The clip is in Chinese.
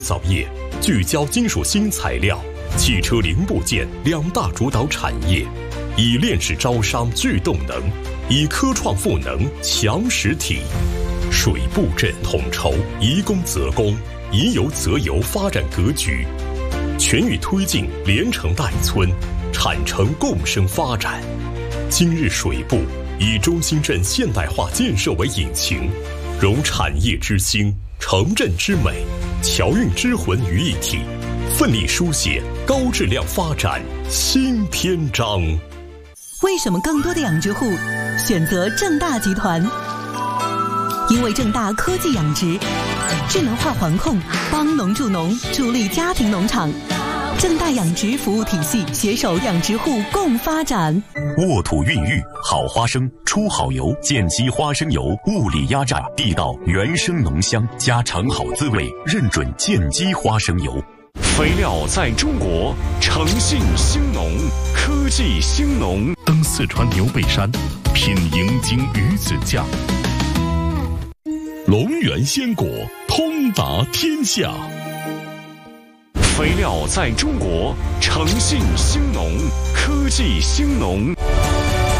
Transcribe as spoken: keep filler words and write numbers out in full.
造业聚焦金属新材料、汽车零部件两大主导产业，以链式招商聚动能，以科创赋能强实体。水布阵统筹宜工则工、宜游则游发展格局，全域推进连城带村、产城共生发展。今日水部以中心镇现代化建设为引擎，融产业之兴、城镇之美、侨运之魂于一体，奋力书写高质量发展新篇章。 为什么更多的养殖户选择正大集团？因为正大科技养殖，智能化环控，帮农助农，助力家庭农场。正大养殖服务体系携手养殖户共发展。 沃土孕育好花生，出好油，健基花生油，物理压榨，地道原生浓香，家常好滋味，认准健基花生油。 肥料在中国，诚信兴农，科技兴农。 登四川牛背山，品银鲸鱼子酱。龙源鲜果，通达天下。 肥料在中国，诚信兴农，科技兴农。